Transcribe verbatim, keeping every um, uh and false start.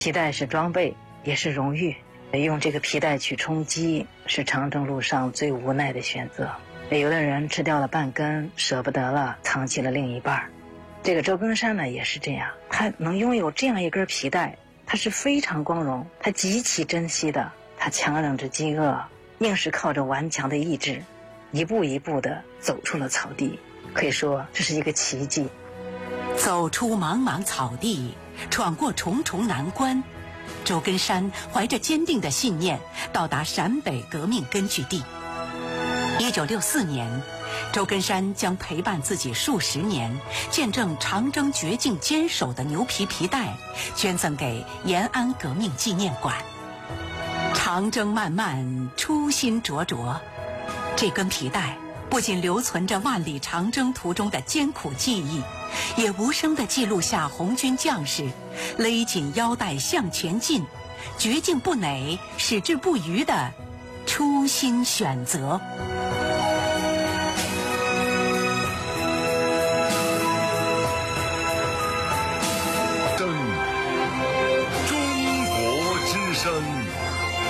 皮带是装备，也是荣誉。用这个皮带去充饥，是长征路上最无奈的选择。有的人吃掉了半根，舍不得了，藏起了另一半。这个周庚山呢，也是这样，他能拥有这样一根皮带，他是非常光荣，他极其珍惜的。他强忍着饥饿，硬是靠着顽强的意志，一步一步地走出了草地。可以说，这是一个奇迹。 走出茫茫草地，闯过重重难关，周庚山怀着坚定的信念到达陕北革命根据地。一九六四年，周庚山将陪伴自己数十年、见证长征绝境坚守的牛皮皮带捐赠给延安革命纪念馆。长征漫漫，初心灼灼，这根皮带不仅留存着万里长征途中的艰苦记忆，也无声地记录下红军将士勒紧腰带向前进、绝境不馁、矢志不渝的初心选择。